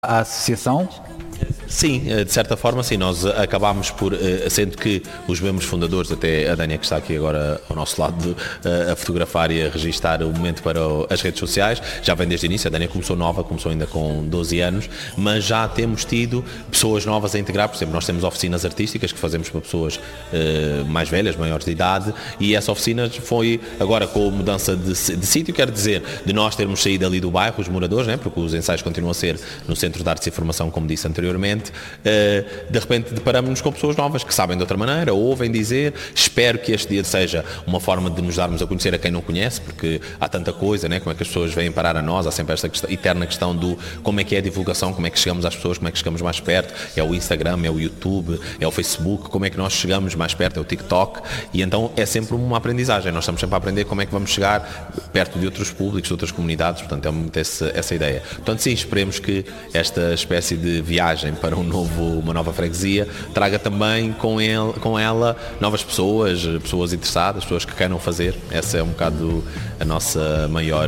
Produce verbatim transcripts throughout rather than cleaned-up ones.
à associação? Sim, de certa forma sim, nós acabámos por, sendo que os membros fundadores, até a Dânia que está aqui agora ao nosso lado a fotografar e a registar o momento para as redes sociais, já vem desde o início. A Dânia começou nova, começou ainda com doze anos, mas já temos tido pessoas novas a integrar. Por exemplo, nós temos oficinas artísticas que fazemos para pessoas uh, mais velhas, maiores de idade, e essa oficina foi agora com a mudança de, de sítio, quer dizer, de nós termos saído ali do bairro, os moradores, né, porque os ensaios continuam a ser no Centro de Artes e Formação, como disse anteriormente. De repente deparamos-nos com pessoas novas que sabem de outra maneira, ouvem dizer. Espero que este dia seja uma forma de nos darmos a conhecer a quem não conhece, porque há tanta coisa, né? Como é que as pessoas vêm parar a nós, há sempre esta questão, eterna questão do como é que é a divulgação, como é que chegamos às pessoas, como é que chegamos mais perto. É o Instagram, é o YouTube, é o Facebook, como é que nós chegamos mais perto, é o TikTok, e então é sempre uma aprendizagem. Nós estamos sempre a aprender como é que vamos chegar perto de outros públicos, de outras comunidades. Portanto, é muito essa, essa ideia. Portanto, sim, esperemos que esta espécie de viagem para um novo, uma nova freguesia traga também com, ele, com ela novas pessoas, pessoas interessadas, pessoas que queiram fazer. Essa é um bocado a nossa maior,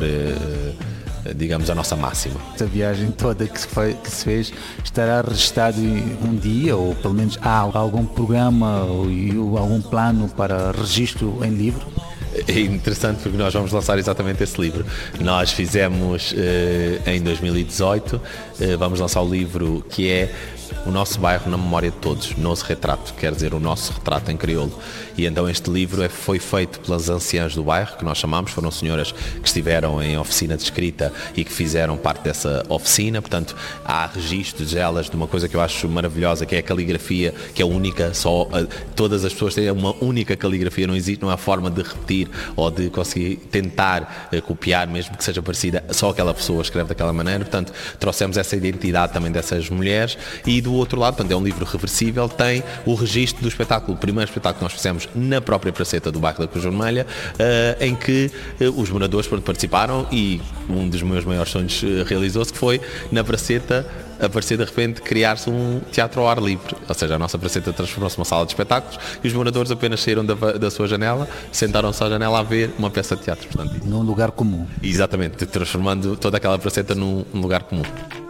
digamos, a nossa máxima. Esta viagem toda que se, foi, que se fez estará registado um dia, ou pelo menos há algum programa ou algum plano para registro em livro? É interessante porque nós vamos lançar exatamente esse livro. Nós fizemos eh, em dois mil e dezoito, eh, vamos lançar o livro que é O Nosso Bairro na Memória de Todos, Nosso Retrato, quer dizer, o nosso retrato em crioulo. E então este livro é, foi feito pelas anciãs do bairro, que nós chamamos, foram senhoras que estiveram em oficina de escrita e que fizeram parte dessa oficina. Portanto, há registros delas de uma coisa que eu acho maravilhosa, que é a caligrafia, que é única, só todas as pessoas têm uma única caligrafia, não existe, não há forma de repetir ou de conseguir tentar uh, copiar, mesmo que seja parecida, só aquela pessoa escreve daquela maneira. Portanto, trouxemos essa identidade também dessas mulheres. E do outro lado, portanto, é um livro reversível, tem o registro do espetáculo, o primeiro espetáculo que nós fizemos na própria praceta do bairro da Cruz Vermelha, uh, em que uh, os moradores participaram, e um dos meus maiores sonhos uh, realizou-se, que foi na praceta aparecer de repente criar-se um teatro ao ar livre, ou seja, a nossa praceta transformou-se numa sala de espetáculos e os moradores apenas saíram da, da sua janela, sentaram-se à janela a ver uma peça de teatro. Portanto, num lugar comum. Exatamente, transformando toda aquela praceta num, num lugar comum.